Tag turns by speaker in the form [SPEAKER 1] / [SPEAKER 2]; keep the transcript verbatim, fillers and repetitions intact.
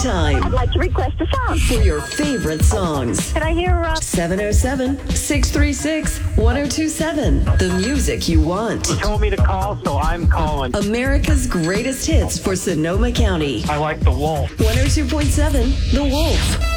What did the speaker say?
[SPEAKER 1] anytime
[SPEAKER 2] I'd like to request a song.
[SPEAKER 1] for your favorite songs.
[SPEAKER 2] Can I hear uh,
[SPEAKER 1] seven oh seven, six three six, one oh two seven. The music you want.
[SPEAKER 3] You told me to call, so I'm calling.
[SPEAKER 1] America's greatest hits for Sonoma County.
[SPEAKER 3] I like the Wolf.
[SPEAKER 1] one oh two point seven The Wolf.